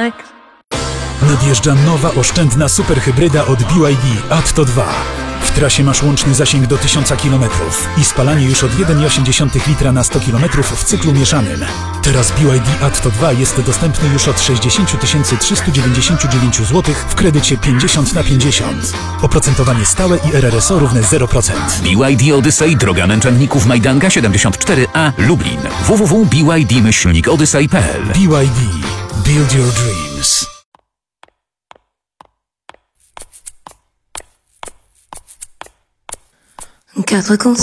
like. Nadjeżdża nowa oszczędna superhybryda od BYD Atto 2. W trasie masz łączny zasięg do 1000 km i spalanie już od 1,8 litra na 100 km w cyklu mieszanym. Teraz BYD Atto 2 jest dostępny już od 60 399 zł w kredycie 50/50. Oprocentowanie stałe i RRSO równe 0%. BYD Odyssey, droga Męczenników Majdanka 74A, Lublin. www.byd-odyssey.pl. BYD. Build your dreams. Quatre consciences.